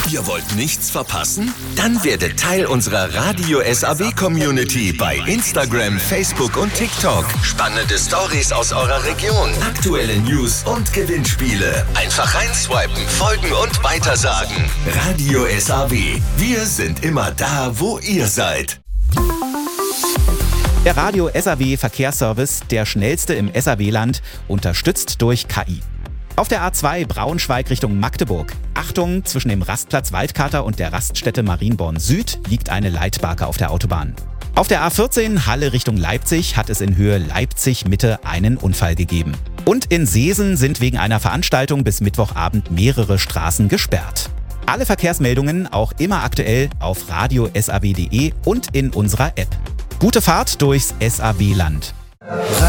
Ihr wollt nichts verpassen? Dann werdet Teil unserer Radio SAW Community bei Instagram, Facebook und TikTok. Spannende Stories aus eurer Region, aktuelle News und Gewinnspiele. Einfach reinswipen, folgen und weitersagen. Radio SAW. Wir sind immer da, wo ihr seid. Der Radio SAW Verkehrsservice, der schnellste im SAW-Land, unterstützt durch KI. Auf der A2 Braunschweig Richtung Magdeburg. Achtung, zwischen dem Rastplatz Waldkater und der Raststätte Marienborn Süd liegt eine Leitbarke auf der Autobahn. Auf der A14 Halle Richtung Leipzig hat es in Höhe Leipzig-Mitte einen Unfall gegeben. Und in Seesen sind wegen einer Veranstaltung bis Mittwochabend mehrere Straßen gesperrt. Alle Verkehrsmeldungen auch immer aktuell auf radiosaw.de und in unserer App. Gute Fahrt durchs SAW-Land.